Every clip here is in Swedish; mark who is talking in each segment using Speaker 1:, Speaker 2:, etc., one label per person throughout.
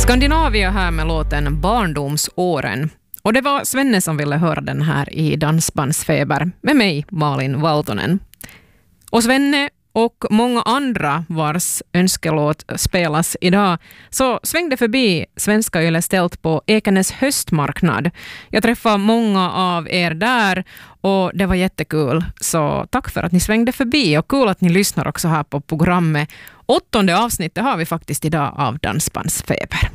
Speaker 1: Skandinavia här med låten Barndomsåren. Och det var Svenne som ville höra den här i Dansbandsfeber med mig, Malin Valtonen. Och Svenne och många andra vars önskelåt spelas idag så svängde förbi Svenska Yle Ställt på Ekenäs höstmarknad. Jag träffade många av er där och det var jättekul. Så tack för att ni svängde förbi och kul att ni lyssnar också här på programmet. 8:e avsnittet har vi faktiskt idag av Dansbandsfeber.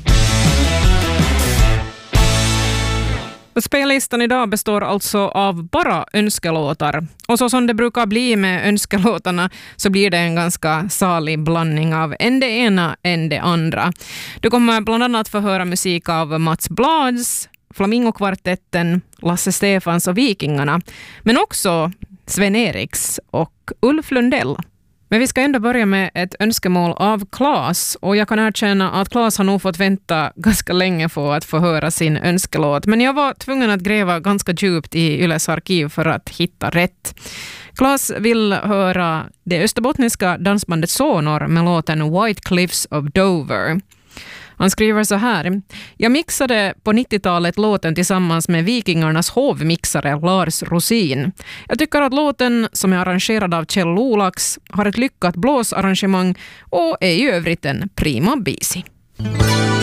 Speaker 1: Spellistan idag består alltså av bara önskelåtar. Och så som det brukar bli med önskelåtarna så blir det en ganska salig blandning av en det ena, en det andra. Du kommer bland annat få höra musik av Mats Blads, Flamingokvartetten, Lasse Stefans och Vikingarna. Men också Sven Eriks och Ulf Lundell. Men vi ska ändå börja med ett önskemål av Claes. Och jag kan erkänna att Claes har nog fått vänta ganska länge på att få höra sin önskelåt. Men jag var tvungen att gräva ganska djupt i Yles arkiv för att hitta rätt. Claes vill höra det österbottniska dansbandet Sonor med låten White Cliffs of Dover. Han skriver så här: jag mixade på 90-talet låten tillsammans med Vikingarnas hovmixare Lars Rosin. Jag tycker att låten, som är arrangerad av Kjell Lolax, har ett lyckat blåsarrangemang och är i övrigt en prima bisi.